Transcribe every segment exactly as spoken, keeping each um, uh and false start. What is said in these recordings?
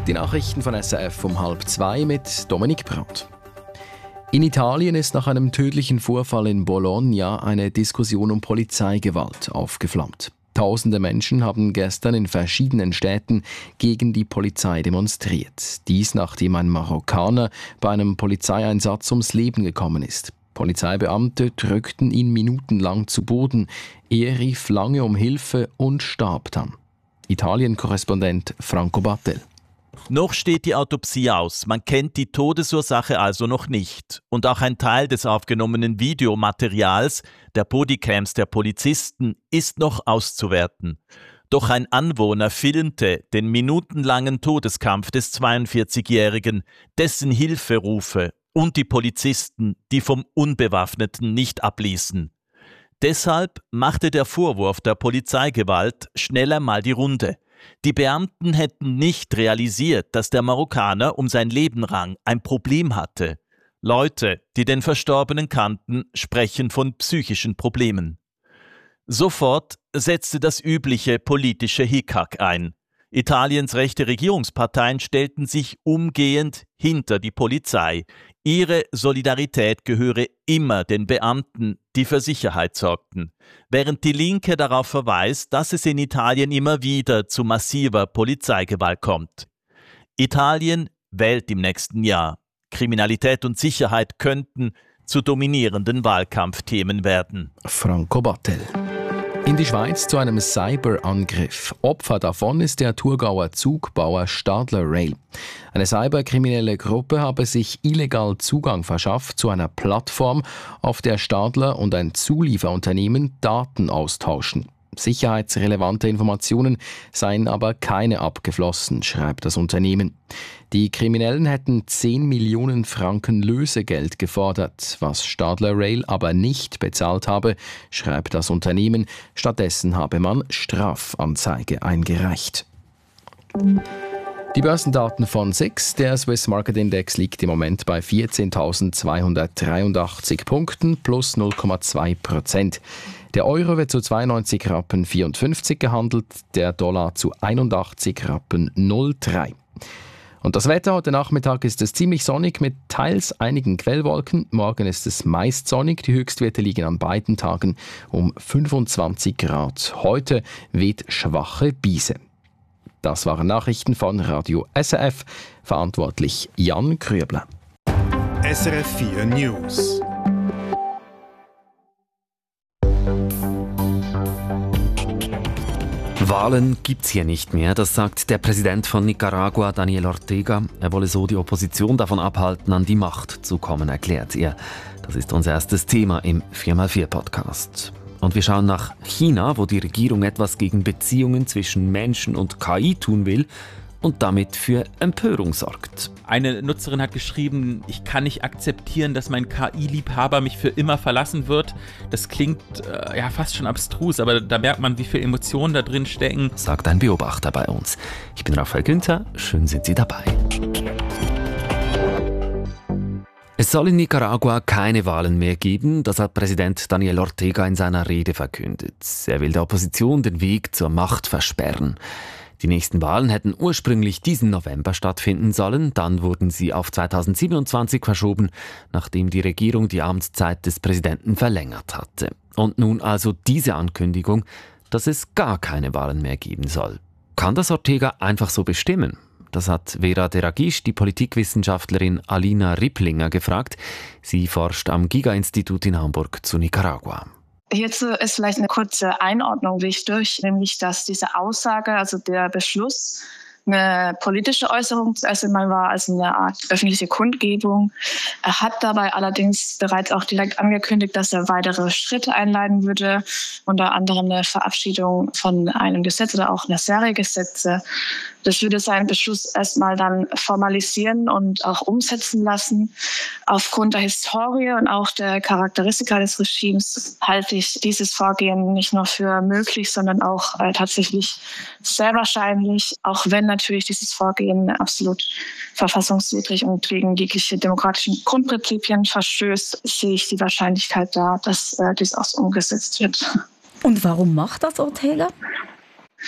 Die Nachrichten von S R F um halb zwei mit Dominik Brandt. In Italien ist nach einem tödlichen Vorfall in Bologna eine Diskussion um Polizeigewalt aufgeflammt. Tausende Menschen haben gestern in verschiedenen Städten gegen die Polizei demonstriert. Dies, nachdem ein Marokkaner bei einem Polizeieinsatz ums Leben gekommen ist. Polizeibeamte drückten ihn minutenlang zu Boden. Er rief lange um Hilfe und starb dann. Italien-Korrespondent Franco Battel. Noch steht die Autopsie aus, man kennt die Todesursache also noch nicht. Und auch ein Teil des aufgenommenen Videomaterials, der Bodycams der Polizisten, ist noch auszuwerten. Doch ein Anwohner filmte den minutenlangen Todeskampf des zweiundvierzigjährigen, dessen Hilferufe und die Polizisten, die vom Unbewaffneten nicht abließen. Deshalb machte der Vorwurf der Polizeigewalt schneller mal die Runde. Die Beamten hätten nicht realisiert, dass der Marokkaner um sein Leben rang, ein Problem hatte. Leute, die den Verstorbenen kannten, sprechen von psychischen Problemen. Sofort setzte das übliche politische Hickhack ein. Italiens rechte Regierungsparteien stellten sich umgehend hinter die Polizei. Ihre Solidarität gehöre immer den Beamten, die für Sicherheit sorgten, während die Linke darauf verweist, dass es in Italien immer wieder zu massiver Polizeigewalt kommt. Italien wählt im nächsten Jahr. Kriminalität und Sicherheit könnten zu dominierenden Wahlkampfthemen werden. Franco Battel. In die Schweiz zu einem Cyberangriff. Opfer davon ist der Thurgauer Zugbauer Stadler Rail. Eine cyberkriminelle Gruppe habe sich illegal Zugang verschafft zu einer Plattform, auf der Stadler und ein Zulieferunternehmen Daten austauschen. Sicherheitsrelevante Informationen seien aber keine abgeflossen, schreibt das Unternehmen. Die Kriminellen hätten zehn Millionen Franken Lösegeld gefordert, was Stadler Rail aber nicht bezahlt habe, schreibt das Unternehmen. Stattdessen habe man Strafanzeige eingereicht. Die Börsendaten von S I X, der Swiss Market Index, liegt im Moment bei vierzehntausendzweihundertdreiundachtzig Punkten plus null Komma zwei Prozent. Der Euro wird zu zweiundneunzig Rappen vierundfünfzig gehandelt, der Dollar zu einundachtzig Rappen null Komma drei. Und das Wetter heute Nachmittag ist es ziemlich sonnig mit teils einigen Quellwolken. Morgen ist es meist sonnig. Die Höchstwerte liegen an beiden Tagen um fünfundzwanzig Grad. Heute weht schwache Brise. Das waren Nachrichten von Radio S R F. Verantwortlich Jan Krübler. S R F vier News. Wahlen gibt's hier nicht mehr, das sagt der Präsident von Nicaragua, Daniel Ortega. Er wolle so die Opposition davon abhalten, an die Macht zu kommen, erklärt er. Das ist unser erstes Thema im vier mal vier Podcast. Und wir schauen nach China, wo die Regierung etwas gegen Beziehungen zwischen Menschen und K I tun will und damit für Empörung sorgt. Eine Nutzerin hat geschrieben, ich kann nicht akzeptieren, dass mein K I-Liebhaber mich für immer verlassen wird. Das klingt äh, ja fast schon abstrus, aber da merkt man, wie viel Emotionen da drin stecken. Sagt ein Beobachter bei uns. Ich bin Raphael Günther, schön sind Sie dabei. Es soll in Nicaragua keine Wahlen mehr geben, das hat Präsident Daniel Ortega in seiner Rede verkündet. Er will der Opposition den Weg zur Macht versperren. Die nächsten Wahlen hätten ursprünglich diesen November stattfinden sollen, dann wurden sie auf zweitausendsiebenundzwanzig verschoben, nachdem die Regierung die Amtszeit des Präsidenten verlängert hatte. Und nun also diese Ankündigung, dass es gar keine Wahlen mehr geben soll. Kann das Ortega einfach so bestimmen? Das hat Vera Deragisch, die Politikwissenschaftlerin Alina Ripplinger, gefragt. Sie forscht am Giga-Institut in Hamburg zu Nicaragua. Hierzu ist vielleicht eine kurze Einordnung wichtig, nämlich dass diese Aussage, also der Beschluss, eine politische Äußerung zuerst einmal war, also eine Art öffentliche Kundgebung. Er hat dabei allerdings bereits auch direkt angekündigt, dass er weitere Schritte einleiten würde, unter anderem eine Verabschiedung von einem Gesetz oder auch einer Serie Gesetze. Das würde seinen Beschluss erstmal dann formalisieren und auch umsetzen lassen. Aufgrund der Historie und auch der Charakteristika des Regimes halte ich dieses Vorgehen nicht nur für möglich, sondern auch äh, tatsächlich sehr wahrscheinlich, auch wenn natürlich dieses Vorgehen absolut verfassungswidrig und gegen jegliche demokratischen Grundprinzipien verstößt, sehe ich die Wahrscheinlichkeit da, dass äh, dies auch umgesetzt wird. Und warum macht das Ortega?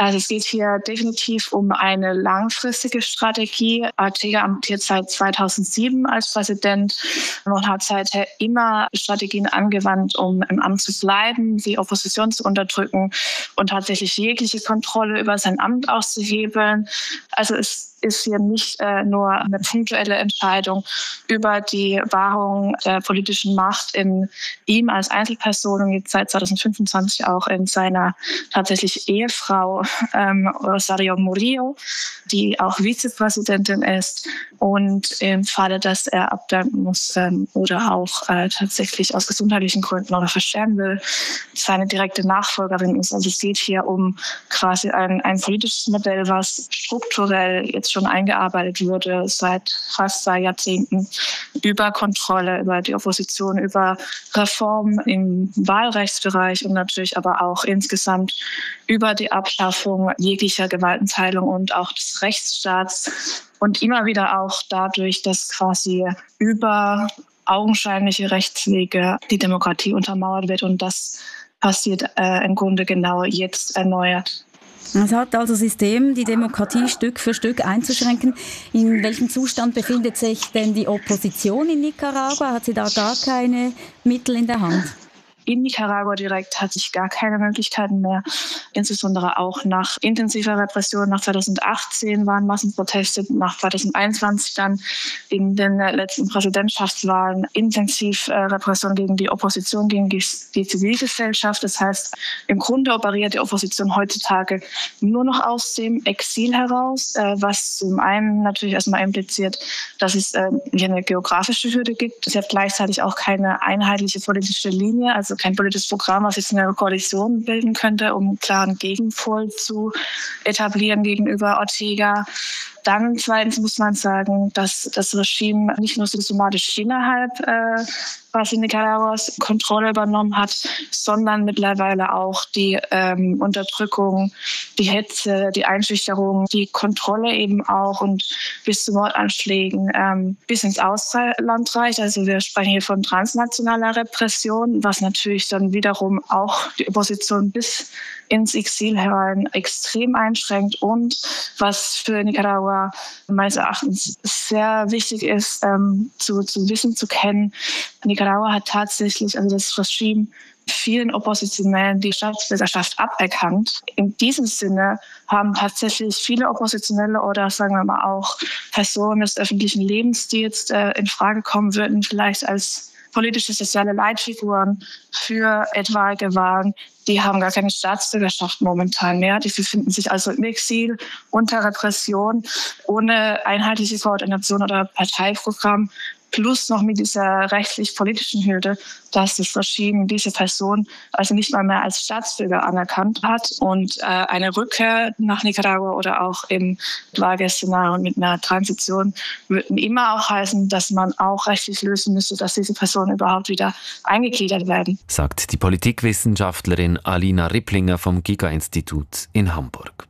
Also es geht hier definitiv um eine langfristige Strategie. Ortega amtiert seit zweitausendsieben als Präsident und hat seither immer Strategien angewandt, um im Amt zu bleiben, die Opposition zu unterdrücken und tatsächlich jegliche Kontrolle über sein Amt auszuhebeln. Also es ist hier nicht äh, nur eine punktuelle Entscheidung über die Wahrung der politischen Macht in ihm als Einzelperson und jetzt seit zweitausendfünfundzwanzig auch in seiner tatsächlich Ehefrau ähm, Rosario Murillo, die auch Vizepräsidentin ist und im Falle, dass er abdanken muss ähm, oder auch äh, tatsächlich aus gesundheitlichen Gründen oder versterben will, seine direkte Nachfolgerin ist. Also es geht hier um quasi ein, ein politisches Modell, was strukturell jetzt schon eingearbeitet wurde seit fast zwei Jahrzehnten über Kontrolle, über die Opposition, über Reformen im Wahlrechtsbereich und natürlich aber auch insgesamt über die Abschaffung jeglicher Gewaltenteilung und auch des Rechtsstaats und immer wieder auch dadurch, dass quasi über augenscheinliche Rechtswege die Demokratie untermauert wird und das passiert äh, im Grunde genau jetzt erneuert. Es hat also System, die Demokratie Stück für Stück einzuschränken. In welchem Zustand befindet sich denn die Opposition in Nicaragua? Hat sie da gar keine Mittel in der Hand? In Nicaragua direkt hat sich gar keine Möglichkeiten mehr, insbesondere auch nach intensiver Repression. Nach zweitausendachtzehn waren Massenproteste, nach zweitausendeinundzwanzig dann in den letzten Präsidentschaftswahlen intensiv äh, Repression gegen die Opposition, gegen die, die Zivilgesellschaft. Das heißt, im Grunde operiert die Opposition heutzutage nur noch aus dem Exil heraus, äh, was zum einen natürlich erstmal impliziert, dass es äh, hier eine geografische Hürde gibt. Es hat gleichzeitig auch keine einheitliche politische Linie, also kein politisches Programm, was jetzt eine Koalition bilden könnte, um einen klaren Gegenpol zu etablieren gegenüber Ortega. Dann zweitens muss man sagen, dass das Regime nicht nur systematisch innerhalb äh, was in Nicaraguas Kontrolle übernommen hat, sondern mittlerweile auch die ähm, Unterdrückung, die Hetze, die Einschüchterung, die Kontrolle eben auch und bis zu Mordanschlägen ähm, bis ins Ausland reicht. Also wir sprechen hier von transnationaler Repression, was natürlich dann wiederum auch die Opposition bis ins Exil herein extrem einschränkt und was für Nicaragua meines Erachtens sehr wichtig ist, ähm, zu, zu wissen, zu kennen. Nicaragua hat tatsächlich, also das Regime, vielen Oppositionellen die Staatsbürgerschaft aberkannt. In diesem Sinne haben tatsächlich viele Oppositionelle oder sagen wir mal auch Personen des öffentlichen Lebens, die jetzt äh, in Frage kommen würden, vielleicht als politische, soziale Leitfiguren für etwaige Wahlen, die haben gar keine Staatsbürgerschaft momentan mehr. Die befinden sich also im Exil, unter Repression, ohne einheitliche Koordination oder Parteiprogramm, plus noch mit dieser rechtlich-politischen Hürde, dass das Regime diese Person also nicht mal mehr als Staatsbürger anerkannt hat. Und äh, eine Rückkehr nach Nicaragua oder auch im Wahlszenario mit einer Transition würden immer auch heißen, dass man auch rechtlich lösen müsste, dass diese Personen überhaupt wieder eingegliedert werden. Sagt die Politikwissenschaftlerin Alina Ripplinger vom Giga-Institut in Hamburg.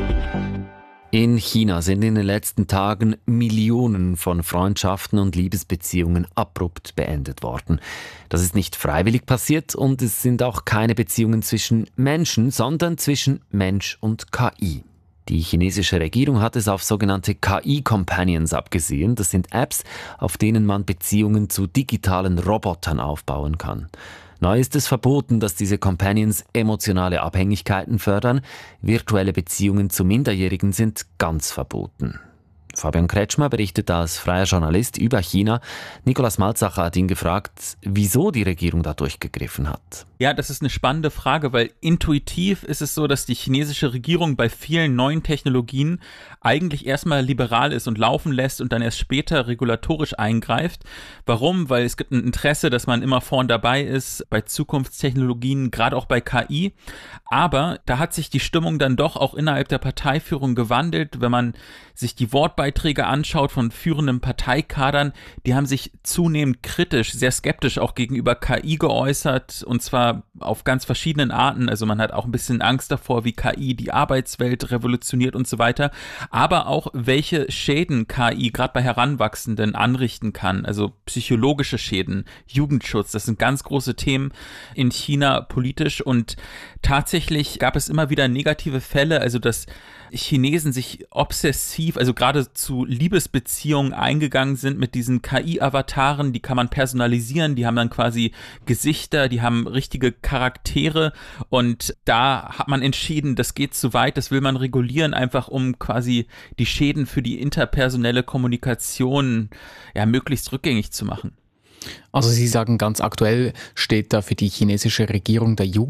In China sind in den letzten Tagen Millionen von Freundschaften und Liebesbeziehungen abrupt beendet worden. Das ist nicht freiwillig passiert und es sind auch keine Beziehungen zwischen Menschen, sondern zwischen Mensch und K I. Die chinesische Regierung hat es auf sogenannte K I-Companions abgesehen. Das sind Apps, auf denen man Beziehungen zu digitalen Robotern aufbauen kann. Neu ist es verboten, dass diese Companions emotionale Abhängigkeiten fördern. Virtuelle Beziehungen zu Minderjährigen sind ganz verboten. Fabian Kretschmer berichtet als freier Journalist über China. Nikolaus Malzacher hat ihn gefragt, wieso die Regierung da durchgegriffen hat. Ja, das ist eine spannende Frage, weil intuitiv ist es so, dass die chinesische Regierung bei vielen neuen Technologien eigentlich erstmal liberal ist und laufen lässt und dann erst später regulatorisch eingreift. Warum? Weil es gibt ein Interesse, dass man immer vorn dabei ist bei Zukunftstechnologien, gerade auch bei K I. Aber da hat sich die Stimmung dann doch auch innerhalb der Parteiführung gewandelt, wenn man sich die Wortbeiträge Blogbeiträge anschaut von führenden Parteikadern, die haben sich zunehmend kritisch, sehr skeptisch auch gegenüber K I geäußert, und zwar auf ganz verschiedenen Arten. Also man hat auch ein bisschen Angst davor, wie K I die Arbeitswelt revolutioniert und so weiter, aber auch welche Schäden K I gerade bei Heranwachsenden anrichten kann, also psychologische Schäden, Jugendschutz, das sind ganz große Themen in China politisch, und tatsächlich gab es immer wieder negative Fälle, also dass Chinesen sich obsessiv, also gerade zu Liebesbeziehungen eingegangen sind mit diesen K I-Avataren, die kann man personalisieren, die haben dann quasi Gesichter, die haben richtige Charaktere, und da hat man entschieden, das geht zu weit, das will man regulieren, einfach um quasi die Schäden für die interpersonelle Kommunikation ja möglichst rückgängig zu machen. Also Sie sagen, ganz aktuell steht da für die chinesische Regierung der Jugend